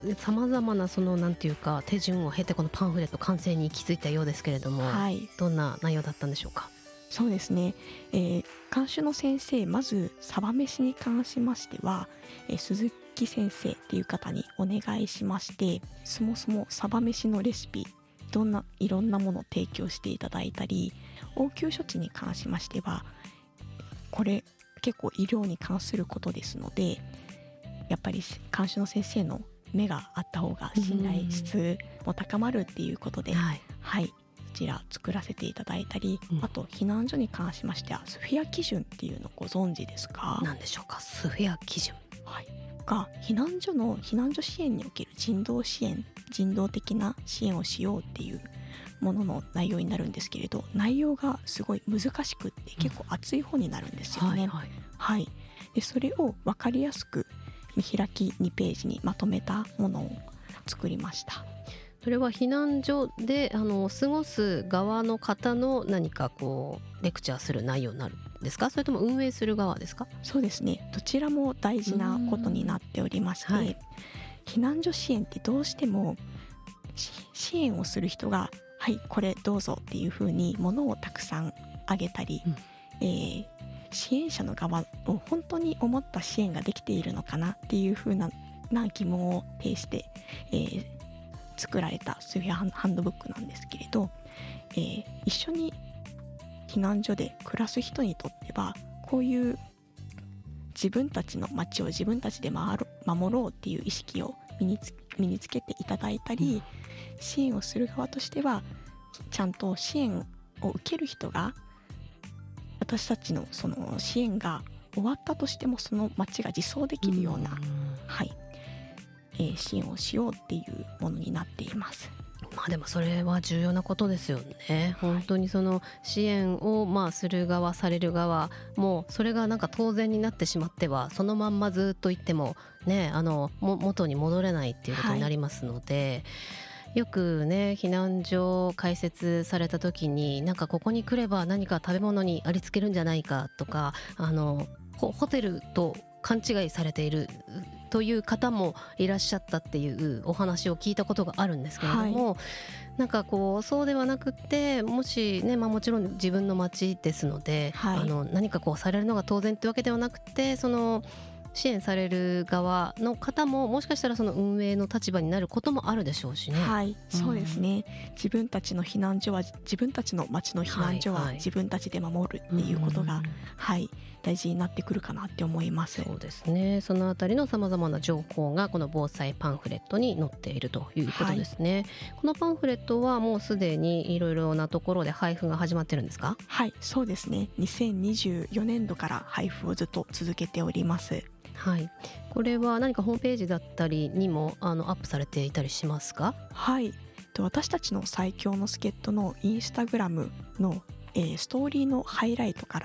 さまざまなそのなんていうか手順を経てこのパンフレット完成に行き着いたようですけれども、 はい、 どんな内容だったんでしょうか？ そうですね、監修の先生、まずサバ飯に関しましては、鈴木先生っていう方にお願いしまして、そもそもサバ飯のレシピいろんなものを提供していただいたり、応急処置に関しましては、これ結構医療に関することですので、やっぱり監修の先生の目があった方が信頼質も高まるっていうことで、 はい、 はい、こちら作らせていただいたり、 うんあと避難所に関しましてはスフィア基準っていうのをご存知ですか？ 何でしょうか？スフィア基準。 はい、が避難所支援における人道的な支援をしようっていうものの内容になるんですけれど、内容がすごい難しくって結構熱い本になるんですよね。 はい、 はい、でそれを分かりやすく見開き2ページにまとめたものを作りました。 それは避難所で過ごす側の方の何かこうレクチャーする内容になるんですか？それとも運営する側ですか？ そうですね、どちらも大事なことになっておりまして、 はい、 避難所支援ってどうしても支援をする人がはいこれどうぞっていうふうに物をたくさんあげたり、支援者の側を本当に思った支援ができているのかなっていうふうな疑問を呈して、作られたスフィアハンドブックなんですけれど、一緒に避難所で暮らす人にとってはこういう自分たちの街を自分たちで守ろうっていう意識を身につけていただいたり、支援をする側としてはちゃんと支援を受ける人が私たちのその支援が終わったとしてもその街が自走できるような、はい、支援をしようっていうものになっています。 まあでもそれは重要なことですよね。本当にその支援をする側される側もうそれがなんか当然になってしまってはそのまんまずっと言ってもね元に戻れないっていうことになりますので、よくね避難所を開設された時になんかここに来れば何か食べ物にありつけるんじゃないかとかホテルと勘違いされているという方もいらっしゃったっていうお話を聞いたことがあるんですけれども、なんかこうそうではなくってもしね、もちろん自分の町ですので、何かこうされるのが当然ってわけではなくてその支援される側の方ももしかしたらその運営の立場になることもあるでしょうしね。 はい、そうですね、自分たちの避難所は自分たちの町の避難所は自分たちで守るっていうことが、大事になってくるかなって思います。 そうですね、そのあたりのさまざまな情報がこの防災パンフレットに載っているということですね。このパンフレットはもうすでにいろいろなところで配布が始まってるんですか？ はい、そうですね、2024年度から配布をずっと続けております。 はい、これは何かホームページだったりにもアップされていたりしますか？ はい、私たちの最強の助っ人のインスタグラムの、ストーリーのハイライトから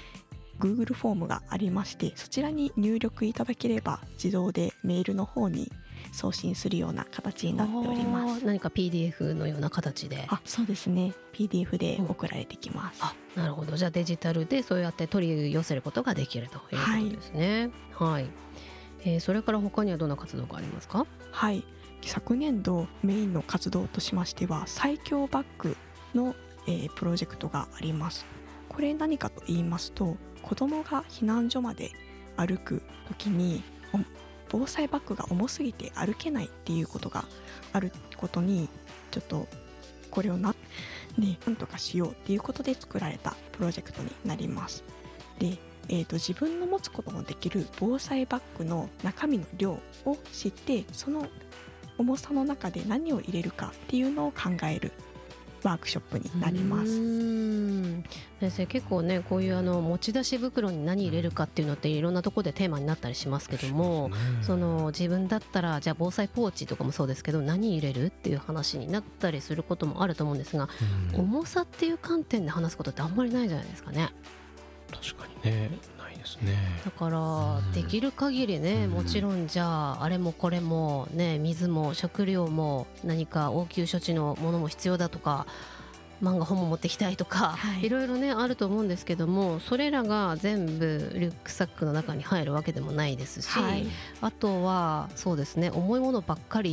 Google フォームがありまして、そちらに入力いただければ自動でメールの方に送信するような形になっております。 何か PDF のような形で。 そうですね、 PDF で送られてきます。 なるほど、じゃあデジタルでそうやって取り寄せることができるということですね。それから他にはどんな活動がありますか？ はい、昨年度メインの活動としましては最強バッグの、プロジェクトがあります。これ何かと言いますと、子どもが避難所まで歩く時に防災バッグが重すぎて歩けないっていうことがあることに、ちょっとこれをなんとかしようっていうことで作られたプロジェクトになります。で、自分の持つことのできる防災バッグの中身の量を知って、その重さの中で何を入れるかっていうのを考えるワークショップになります。 先生、結構ねこういう持ち出し袋に何入れるかっていうのっていろんなところでテーマになったりしますけども、その自分だったらじゃあ防災ポーチとかもそうですけど何入れるっていう話になったりすることもあると思うんですが、重さっていう観点で話すことってあんまりないじゃないですかね。 確かにね、ないですね。 だからできる限りね、もちろんじゃああれもこれもね、水も食料も何か応急処置のものも必要だとか漫画本も持ってきたいとか、いろいろねあると思うんですけども、それらが全部リュックサックの中に入るわけでもないですし、 はいあとはそうですね、重いものばっかり